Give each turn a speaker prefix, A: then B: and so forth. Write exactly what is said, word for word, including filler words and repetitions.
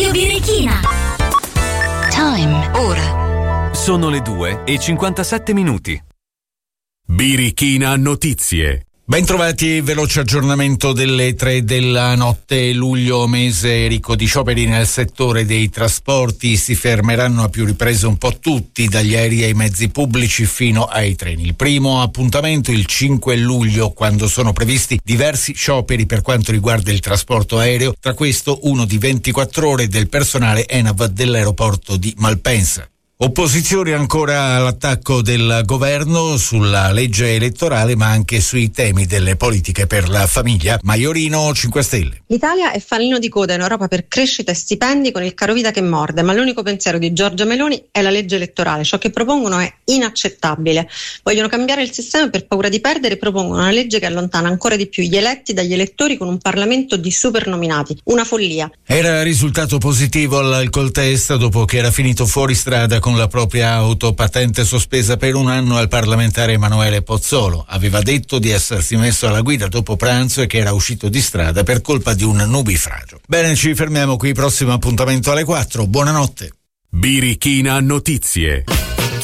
A: Radio Birichina.
B: Time. Ora.
C: Sono le due e cinquantasette minuti.
D: Birichina Notizie.
E: Bentrovati, veloce aggiornamento delle tre della notte. Luglio, mese ricco di scioperi nel settore dei trasporti. Si fermeranno a più riprese un po' tutti, dagli aerei ai mezzi pubblici fino ai treni. Il primo appuntamento il cinque luglio, quando sono previsti diversi scioperi per quanto riguarda il trasporto aereo, tra questo uno di ventiquattro ore del personale ENAV dell'aeroporto di Malpensa. Opposizione ancora all'attacco del governo sulla legge elettorale, ma anche sui temi delle politiche per la famiglia. Maiorino, cinque Stelle.
F: L'Italia è fanalino di coda in Europa per crescita e stipendi, con il carovita che morde, ma l'unico pensiero di Giorgia Meloni è la legge elettorale. Ciò che propongono è inaccettabile. Vogliono cambiare il sistema per paura di perdere e propongono una legge che allontana ancora di più gli eletti dagli elettori, con un Parlamento di supernominati. Una follia.
E: Era risultato positivo all'alcol test dopo che era finito fuori strada con la propria auto, patente sospesa per un anno al parlamentare Emanuele Pozzolo. Aveva detto di essersi messo alla guida dopo pranzo e che era uscito di strada per colpa di un nubifragio. Bene, ci fermiamo qui, prossimo appuntamento alle quattro. Buonanotte.
D: Birichina Notizie.